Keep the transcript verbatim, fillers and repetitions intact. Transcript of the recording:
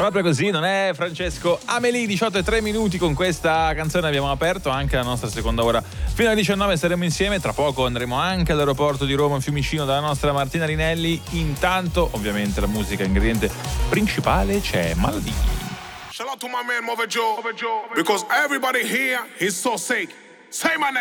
Proprio così, non è, Francesco? Amelie, diciotto e tre minuti. Con questa canzone abbiamo aperto anche la nostra seconda ora. Fino alle diciannove saremo insieme. Tra poco andremo anche all'aeroporto di Roma Fiumicino dalla nostra Martina Rinelli. Intanto, ovviamente, la musica ingrediente principale c'è Maldi. Shout out to my man Mother Joe, because everybody here is so sick. Say my name.